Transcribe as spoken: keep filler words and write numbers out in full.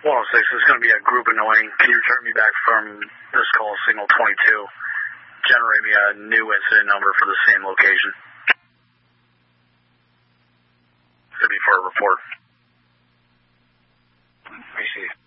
one oh six, this is going to be a group annoying. Can you return me back from this call, signal twenty-two? Generate me a new incident number for the same location. It's going to be for a report. I see.